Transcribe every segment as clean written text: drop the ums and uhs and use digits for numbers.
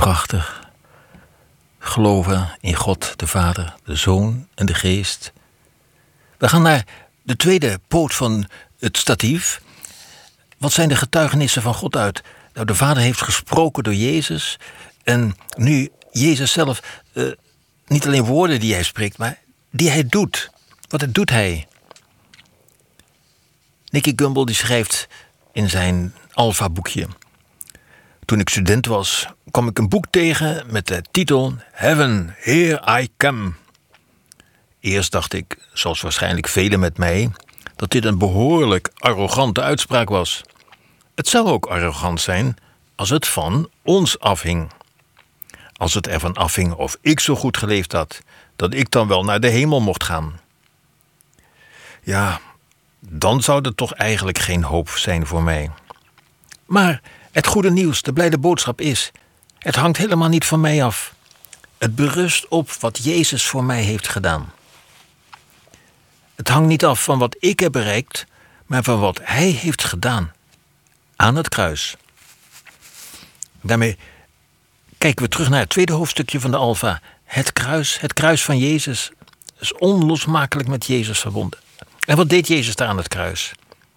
prachtig. Geloven in God, de Vader, de Zoon en de Geest. We gaan naar de tweede poot van het statief. Wat zijn de getuigenissen van God uit? Nou, de Vader heeft gesproken door Jezus. En nu Jezus zelf, niet alleen woorden die hij spreekt, maar die hij doet. Wat doet hij? Nicky Gumbel die schrijft in zijn Alpha-boekje: toen ik student was, kwam ik een boek tegen met de titel Heaven, Here I Come. Eerst dacht ik, zoals waarschijnlijk velen met mij, dat dit een behoorlijk arrogante uitspraak was. Het zou ook arrogant zijn als het van ons afhing. Als het ervan afhing of ik zo goed geleefd had, dat ik dan wel naar de hemel mocht gaan. Ja, dan zou er toch eigenlijk geen hoop zijn voor mij. Maar het goede nieuws, de blijde boodschap is: het hangt helemaal niet van mij af. Het berust op wat Jezus voor mij heeft gedaan. Het hangt niet af van wat ik heb bereikt, maar van wat Hij heeft gedaan aan het kruis. Daarmee kijken we terug naar het tweede hoofdstukje van de Alpha. Het kruis van Jezus is onlosmakelijk met Jezus verbonden. En wat deed Jezus daar aan het kruis?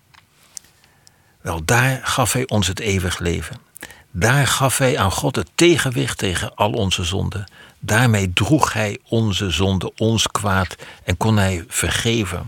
Wel, daar gaf Hij ons het eeuwig leven. Daar gaf Hij aan God het tegenwicht tegen al onze zonden. Daarmee droeg Hij onze zonde, ons kwaad, en kon Hij vergeven.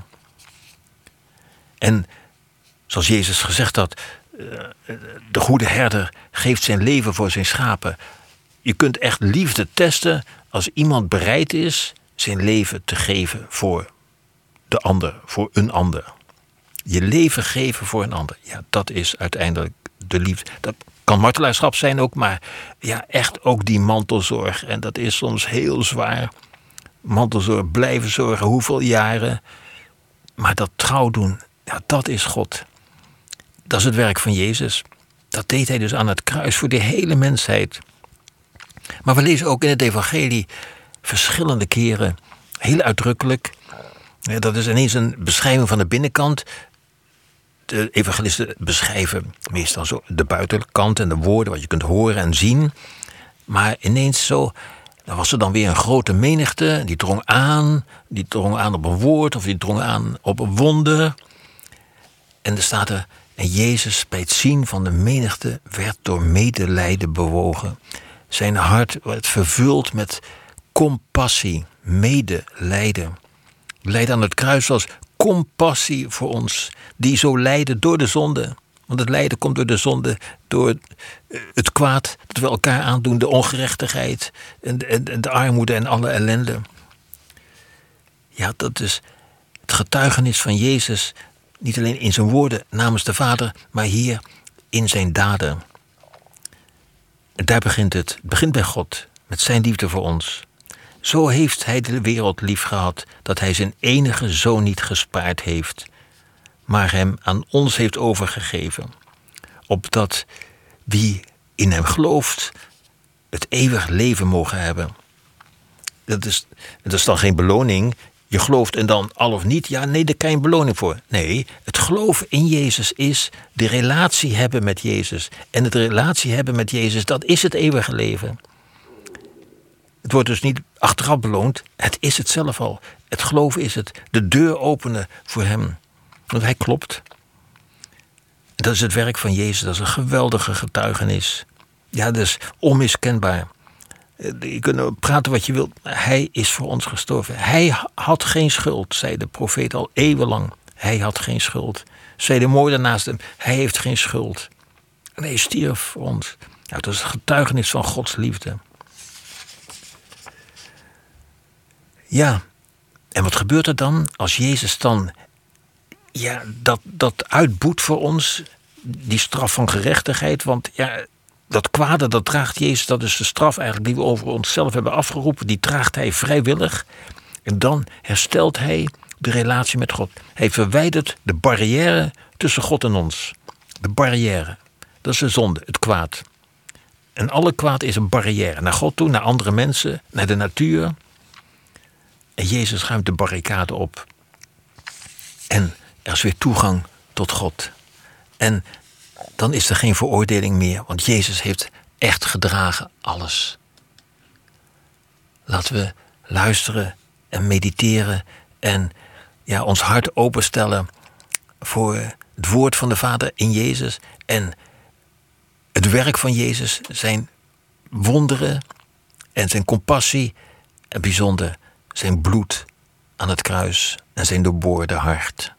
En zoals Jezus gezegd had, de goede herder geeft zijn leven voor zijn schapen. Je kunt echt liefde testen als iemand bereid is zijn leven te geven voor de ander, voor een ander. Je leven geven voor een ander. Ja, dat is uiteindelijk de liefde. Dat kan martelaarschap zijn ook, maar ja, echt ook die mantelzorg. En dat is soms heel zwaar. Mantelzorg, blijven zorgen, hoeveel jaren. Maar dat trouw doen, ja, dat is God. Dat is het werk van Jezus. Dat deed Hij dus aan het kruis voor de hele mensheid. Maar we lezen ook in het evangelie verschillende keren, heel uitdrukkelijk. Dat is ineens een beschrijving van de binnenkant. De evangelisten beschrijven meestal zo de buitenkant en de woorden, wat je kunt horen en zien. Maar ineens zo, dan was er dan weer een grote menigte. Die drong aan op een woord of die drong aan op een wonder. En er staat er: en Jezus bij het zien van de menigte werd door medelijden bewogen. Zijn hart werd vervuld met compassie, medelijden. Lijden aan het kruis was compassie voor ons, die zo lijden door de zonde. Want het lijden komt door de zonde, door het kwaad dat we elkaar aandoen, de ongerechtigheid en de armoede en alle ellende. Ja, dat is het getuigenis van Jezus, niet alleen in zijn woorden namens de Vader, maar hier in zijn daden. En daar begint het. Het begint bij God, met zijn liefde voor ons. Zo heeft Hij de wereld lief gehad, dat Hij zijn enige Zoon niet gespaard heeft, maar Hem aan ons heeft overgegeven, opdat wie in Hem gelooft het eeuwig leven mogen hebben. Dat is dan geen beloning. Je gelooft en dan al of niet, ja, nee, daar krijg je een beloning voor. Nee, het geloven in Jezus is de relatie hebben met Jezus. En het relatie hebben met Jezus, dat is het eeuwige leven. Het wordt dus niet achteraf beloond, het is het zelf al. Het geloven is het, de deur openen voor Hem. Want Hij klopt. Dat is het werk van Jezus, dat is een geweldige getuigenis. Ja, dat is onmiskenbaar. Je kunt praten wat je wilt, Hij is voor ons gestorven. Hij had geen schuld, zei de profeet al eeuwenlang. Hij had geen schuld. Zei de moordenaar naast hem, Hij heeft geen schuld. En Hij stierf voor ons. Nou, dat is het getuigenis van Gods liefde. Ja, en wat gebeurt er dan als Jezus dan dat uitboet voor ons, die straf van gerechtigheid? Want ja, dat kwade, dat draagt Jezus, dat is de straf eigenlijk die we over onszelf hebben afgeroepen, die draagt Hij vrijwillig. En dan herstelt Hij de relatie met God. Hij verwijdert de barrière tussen God en ons. De barrière, dat is de zonde, het kwaad. En alle kwaad is een barrière. Naar God toe, naar andere mensen, naar de natuur. En Jezus ruimt de barricade op. En er is weer toegang tot God. En dan is er geen veroordeling meer, want Jezus heeft echt gedragen alles. Laten we luisteren en mediteren en ons hart openstellen voor het woord van de Vader in Jezus en het werk van Jezus, zijn wonderen en zijn compassie en bijzonder zijn bloed aan het kruis en zijn doorboorde hart.